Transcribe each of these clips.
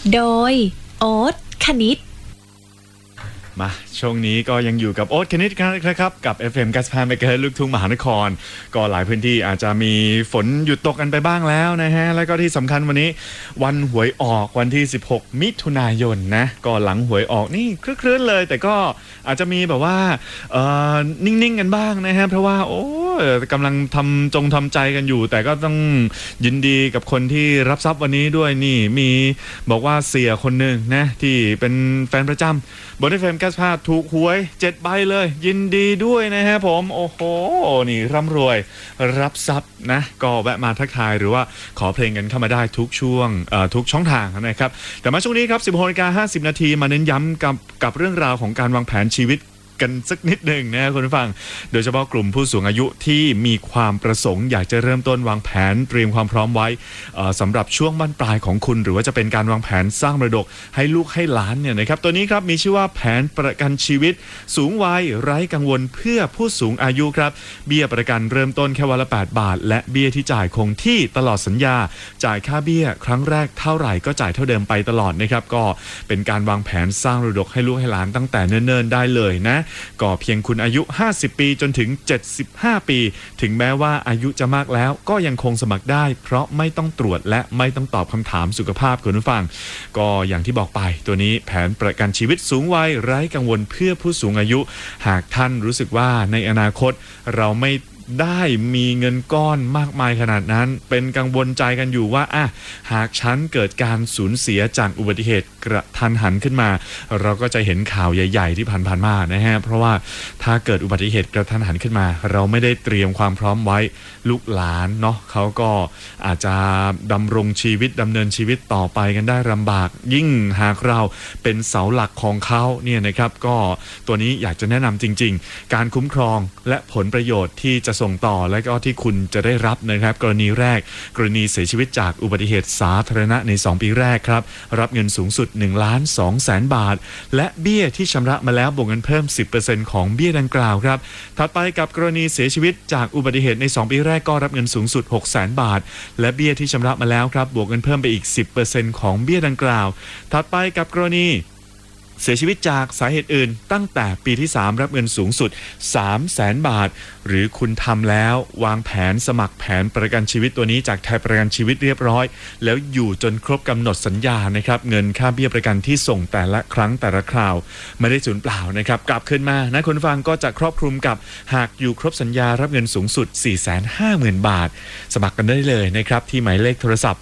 โดยโอ๊ตคณิตมาช่วงนี้ก็ยังอยู่กับโอ๊ตคณิตนะครับกับ FM 95 MHz ลูกทุ่งมหานครก็หลายพื้นที่อาจจะมีฝนหยุดตกกันไปบ้างแล้วนะฮะแล้วก็ที่สำคัญวันนี้วันหวยออกวันที่16มิถุนายนนะก็หลังหวยออกนี่คลื้นเลยแต่ก็อาจจะมีแบบว่านิ่งๆกันบ้างนะฮะเพราะว่าโอ้กำลังทำใจกันอยู่แต่ก็ต้องยินดีกับคนที่รับทรัพย์วันนี้ด้วยนี่มีบอกว่าเสียคนหนึ่งนะที่เป็นแฟนประจำบน FM 95ถูกหวย7ใบเลยยินดีด้วยนะฮะผมโอ้โหนี่ร่ำรวยรับทรัพย์นะก็แวะมาทักทายหรือว่าขอเพลงกันเข้ามาได้ทุกช่วงทุกช่องทางนะครับแต่มาช่วงนี้ครับ 16:50 น.มาเน้นย้ำกับเรื่องราวของการวางแผนชีวิตกันสักนิดหนึ่งนะคุณผู้ฟังโดยเฉพาะกลุ่มผู้สูงอายุที่มีความประสงค์อยากจะเริ่มต้นวางแผนเตรียมความพร้อมไว้สำหรับช่วงบั้นปลายของคุณหรือว่าจะเป็นการวางแผนสร้างมรดกให้ลูกให้หลานเนี่ยนะครับตัวนี้ครับมีชื่อว่าแผนประกันชีวิตสูงวัยไร้กังวลเพื่อผู้สูงอายุครับเบี้ยประกันเริ่มต้นแค่วันละ8 บาทและเบี้ยที่จ่ายคงที่ตลอดสัญญาจ่ายค่าเบี้ยครั้งแรกเท่าไหร่ก็จ่ายเท่าเดิมไปตลอดนะครับก็เป็นการวางแผนสร้างมรดกให้ลูกให้หลานตั้งแต่เนิ่นๆได้เลยนะก็เพียงคุณอายุ50 ปีจนถึง75 ปีถึงแม้ว่าอายุจะมากแล้วก็ยังคงสมัครได้เพราะไม่ต้องตรวจและไม่ต้องตอบคำถามสุขภาพคุณผู้ฟังก็อย่างที่บอกไปตัวนี้แผนประกันชีวิตสูงวัยไร้กังวลเพื่อผู้สูงอายุหากท่านรู้สึกว่าในอนาคตเราไม่ได้มีเงินก้อนมากมายขนาดนั้นเป็นกังวลใจกันอยู่ว่าหากฉันเกิดการสูญเสียจากอุบัติเหตุกระทันหันขึ้นมาเราก็จะเห็นข่าวใหญ่ๆที่ผ่านมานะฮะเพราะว่าถ้าเกิดอุบัติเหตุกระทันหันขึ้นมาเราไม่ได้เตรียมความพร้อมไว้ลูกหลานเนาะเขาก็อาจจะดำรงชีวิตดำเนินชีวิตต่อไปกันได้ลำบากยิ่งหากเราเป็นเสาหลักของเขาเนี่ยนะครับก็ตัวนี้อยากจะแนะนำจริงๆการคุ้มครองและผลประโยชน์ที่จะส่งต่อและก็ที่คุณจะได้รับนะครับกรณีแรกกรณีเสียชีวิตจากอุบัติเหตุสาธารณะใน2 ปีแรกครับรับเงินสูงสุด 1,200,000 บาทและเบี้ยที่ชำระมาแล้วบวกเงินเพิ่ม 10% ของเบี้ยดังกล่าวครับถัดไปกับกรณีเสียชีวิตจากอุบัติเหตุใน2 ปีแรกก็รับเงินสูงสุด 600,000 บาทและเบี้ยที่ชำระมาแล้วครับบวกเงินเพิ่มไปอีก 10% ของเบี้ยดังกล่าวถัดไปกับกรณีเสียชีวิตจากสาเหตุอื่นตั้งแต่ปีที่3รับเงินสูงสุด 300,000 บาทหรือคุณทำแล้ววางแผนสมัครแผนประกันชีวิตตัวนี้จากไทยประกันชีวิตเรียบร้อยแล้วอยู่จนครบกำหนดสัญญานะครับเงินค่าเบี้ยประกันที่ส่งแต่ละครั้งแต่ละคราวไม่ได้สูญเปล่านะครับกลับคืนมานะคุณฟังก็จะครอบคลุมกับหากอยู่ครบสัญญารับเงินสูงสุด 450,000 บาทสมัครกันได้เลยนะครับที่หมายเลขโทรศัพท์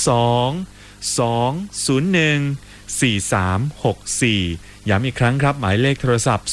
02-201-4364 ย้ำอีกครั้งครับหมายเลขโทรศัพท์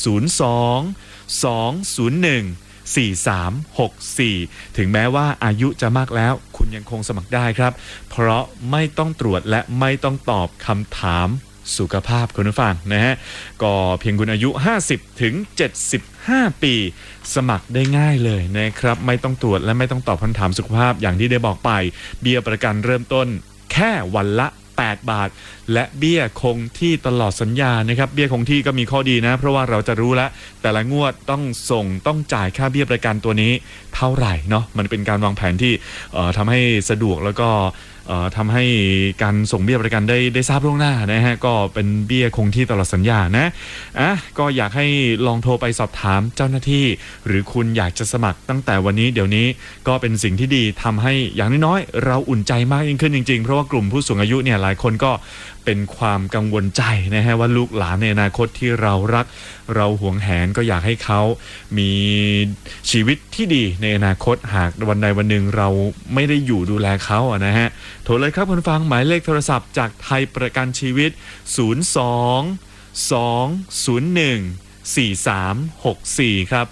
02-201-4364 ถึงแม้ว่าอายุจะมากแล้วคุณยังคงสมัครได้ครับเพราะไม่ต้องตรวจและไม่ต้องตอบคำถามสุขภาพคุณผู้ฟังนะฮะก็เพียงคุณอายุ50 ถึง 75 ปีสมัครได้ง่ายเลยนะครับไม่ต้องตรวจและไม่ต้องตอบคำถามสุขภาพอย่างที่ได้บอกไปเบี้ยประกันเริ่มต้นแค่วันละ8 บาทและเบี้ยคงที่ตลอดสัญญานะครับเบี้ยคงที่ก็มีข้อดีนะเพราะว่าเราจะรู้แล้วแต่ละงวดต้องจ่ายค่าเบี้ยประกันตัวนี้เท่าไหร่เนาะมันเป็นการวางแผนที่ทำให้สะดวกแล้วก็ทำให้การส่งเบี้ยประกันได้ทราบล่วงหน้านะฮะก็เป็นเบี้ยคงที่ตลอดสัญญานะก็อยากให้ลองโทรไปสอบถามเจ้าหน้าที่หรือคุณอยากจะสมัครตั้งแต่วันนี้เดี๋ยวนี้ก็เป็นสิ่งที่ดีทำให้อย่างน้อยๆเราอุ่นใจมากยิ่งขึ้นจริงๆเพราะว่ากลุ่มผู้สูงอายุเนี่ยหลายคนก็เป็นความกังวลใจนะฮะว่าลูกหลานในอนาคตที่เรารักเราหวงแหนก็อยากให้เขามีชีวิตที่ดีในอนาคตหากวันใดวันหนึ่งเราไม่ได้อยู่ดูแลเขานะฮะโทรเลยครับคุณฟังหมายเลขโทรศัพท์จากไทยประกันชีวิต 02-201-4364 ครับ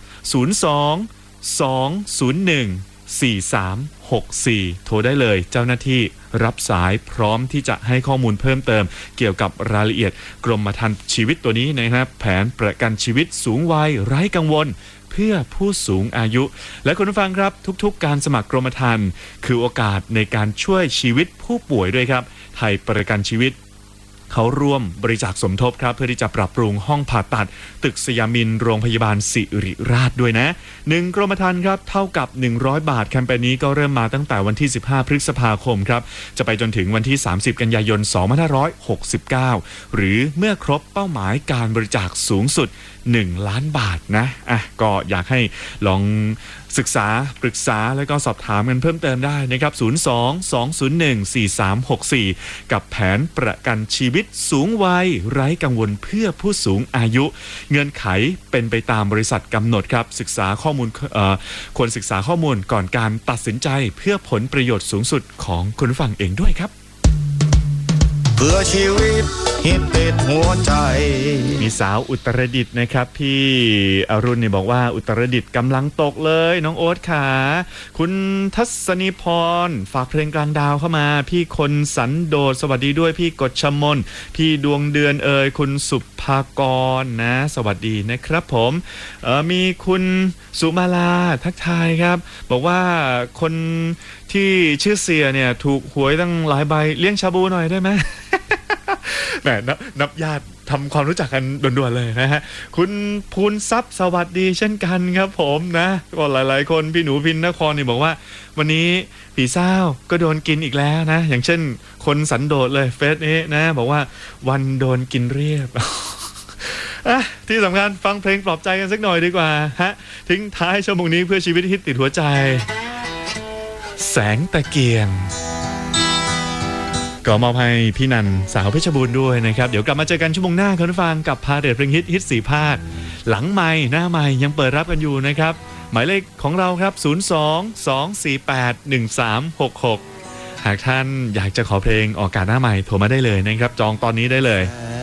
02-201-4364 โทรได้เลยเจ้าหน้าที่รับสายพร้อมที่จะให้ข้อมูลเพิ่มเติมเกี่ยวกับรายละเอียดกรมธรรม์ชีวิตตัวนี้นะครับแผนประกันชีวิตสูงวัยไร้กังวลเพื่อผู้สูงอายุและคุณผู้ฟังครับทุกๆการสมัครกรมธรรม์คือโอกาสในการช่วยชีวิตผู้ป่วยด้วยครับไทยประกันชีวิตเขาร่วมบริจาคสมทบครับเพื่อที่จะปรับปรุงห้องผ่าตัดตึกสยามินโรงพยาบาลศิริราชด้วยนะ1กรมธรรม์ครับเท่ากับ100 บาทแคมเปญนี้ก็เริ่มมาตั้งแต่วันที่15พฤษภาคมครับจะไปจนถึงวันที่30กันยายน2569หรือเมื่อครบเป้าหมายการบริจาคสูงสุด1 ล้านบาทนะก็อยากให้ลองศึกษาปรึกษาแล้วก็สอบถามกันเพิ่มเติมได้นะครับ02-201-4364กับแผนประกันชีวิตสูงวัยไร้กังวลเพื่อผู้สูงอายุเงื่อนไขเป็นไปตามบริษัทกำหนดครับศึกษาข้อมูลควรศึกษาข้อมูลก่อนการตัดสินใจเพื่อผลประโยชน์สูงสุดของคุณผู้ฟังเองด้วยครับเพื่อชีวิตฮิตติดหัวใจมีสาวอุตรดิตถ์นะครับพี่อรุณเนี่ยบอกว่าอุตรดิตถ์กำลังตกเลยน้องโอ๊ตขาคุณทัศนีพรฝากเพลงกลางดาวเข้ามาพี่คนสันโดษสวัสดีด้วยพี่กฎชมนพี่ดวงเดือนคุณสุภากรนะสวัสดีนะครับผมมีคุณสุมาลาทักทายครับบอกว่าคนที่ชื่อเสียเนี่ยถูกหวยตั้งหลายใบเลี้ยงชาบูหน่อยได้ไหม แหมนับญาติทำความรู้จักกันด่วนๆเลยนะฮะคุณภูนทรัพย์สวัสดีเช่นกันครับผมนะก็หลายๆคนพี่หนูพินนครนี่บอกว่าวันนี้ผีเศร้าก็โดนกินอีกแล้วนะอย่างเช่นคนสันโดษเลยเฟซนี้นะบอกว่าวันโดนกินเรียบ ที่สำคัญฟังเพลงปลอบใจกันสักหน่อยดีกว่าฮะทิ้งท้ายชั่วโมงนี้เพื่อชีวิตฮิตติดหัวใจแสงตะเกียงก็มอบให้พี่นันสาวเพชรบูรณ์ด้วยนะครับเดี๋ยวกลับมาเจอกันชั่วโมงหน้าคุณผู้ฟังกับพาเรทเพลงฮิต4ภาคหลังไมค์หน้าไมค์ยังเปิดรับกันอยู่นะครับหมายเลขของเราครับ02-248-1366หากท่านอยากจะขอเพลงออกอากาศหน้าไมค์โทรมาได้เลยนะครับจองตอนนี้ได้เลย